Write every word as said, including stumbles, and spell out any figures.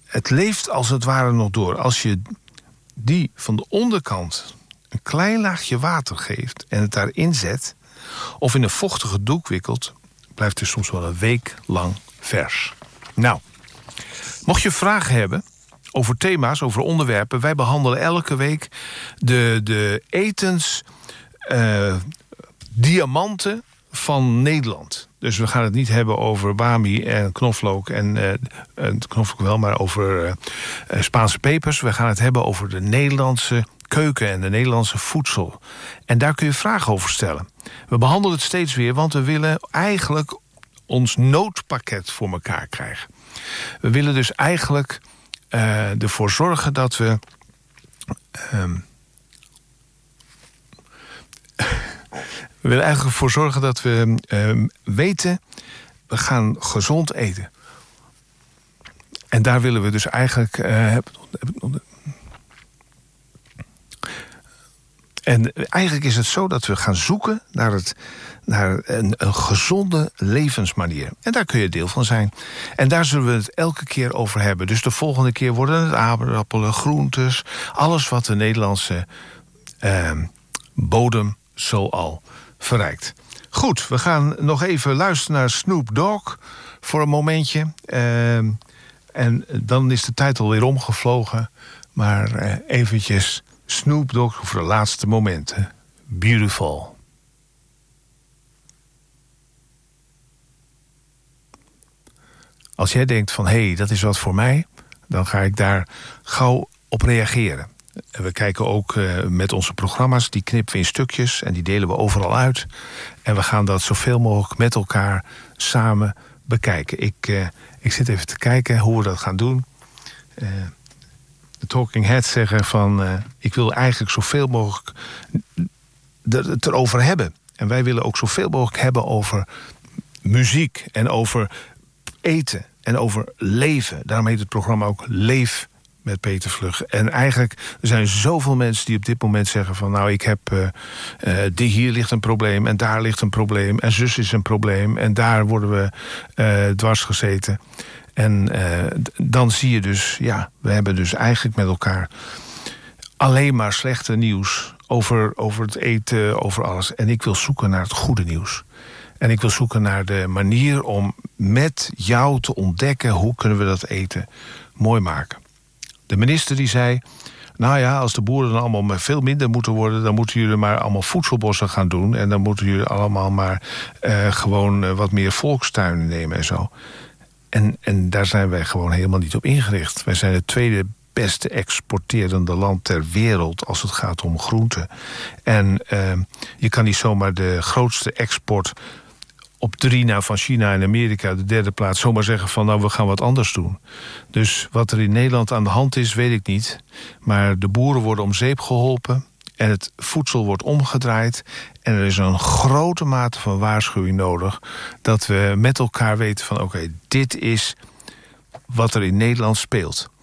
het leeft als het ware nog door. Als je die van de onderkant een klein laagje water geeft en het daarin zet, of in een vochtige doek wikkelt, blijft het soms wel een week lang vers. Nou, mocht je vragen hebben over thema's, over onderwerpen, wij behandelen elke week de, de etens uh, diamanten van Nederland. Dus we gaan het niet hebben over bami en knoflook en uh, knoflook wel, maar over uh, uh, Spaanse pepers. We gaan het hebben over de Nederlandse keuken en de Nederlandse voedsel. En daar kun je vragen over stellen. We behandelen het steeds weer, want we willen eigenlijk ons noodpakket voor elkaar krijgen. We willen dus eigenlijk uh, ervoor zorgen dat we Um, we willen eigenlijk ervoor zorgen dat we uh, weten, we gaan gezond eten. En daar willen we dus eigenlijk Uh, heb, heb ik nog de... En eigenlijk is het zo dat we gaan zoeken naar, het, naar een, een gezonde levensmanier. En daar kun je deel van zijn. En daar zullen we het elke keer over hebben. Dus de volgende keer worden het aardappelen, groentes, alles wat de Nederlandse uh, bodem zoal verrijkt. Goed, we gaan nog even luisteren naar Snoop Dogg voor een momentje. Uh, en dan is de tijd alweer omgevlogen. Maar uh, eventjes Snoop Dogg voor de laatste momenten. Beautiful. Als jij denkt van, hé, hey, dat is wat voor mij, dan ga ik daar gauw op reageren. We kijken ook uh, met onze programma's, die knippen we in stukjes en die delen we overal uit. En we gaan dat zoveel mogelijk met elkaar samen bekijken. Ik, uh, ik zit even te kijken hoe we dat gaan doen. Uh, de Talking Heads zeggen van, uh, ik wil eigenlijk zoveel mogelijk het erover hebben. En wij willen ook zoveel mogelijk hebben over muziek en over eten en over leven. Daarom heet het programma ook Leef met Peter Vlug. En eigenlijk, er zijn zoveel mensen die op dit moment zeggen van, nou, ik heb uh, uh, die hier ligt een probleem en daar ligt een probleem en zus is een probleem en daar worden we uh, dwars gezeten. En uh, dan zie je dus, ja, we hebben dus eigenlijk met elkaar alleen maar slechte nieuws over, over het eten, over alles. En ik wil zoeken naar het goede nieuws. En ik wil zoeken naar de manier om met jou te ontdekken, hoe kunnen we dat eten mooi maken. De minister die zei, nou ja, als de boeren dan allemaal veel minder moeten worden, dan moeten jullie maar allemaal voedselbossen gaan doen. En dan moeten jullie allemaal maar uh, gewoon uh, wat meer volkstuinen nemen en zo. En, en daar zijn wij gewoon helemaal niet op ingericht. Wij zijn het tweede beste exporterende land ter wereld als het gaat om groenten. En uh, je kan niet zomaar de grootste export op drie na van China en Amerika, de derde plaats, zomaar zeggen van, nou, we gaan wat anders doen. Dus wat er in Nederland aan de hand is, weet ik niet. Maar de boeren worden om zeep geholpen en het voedsel wordt omgedraaid. En er is een grote mate van waarschuwing nodig, dat we met elkaar weten van, oké, okay, dit is wat er in Nederland speelt.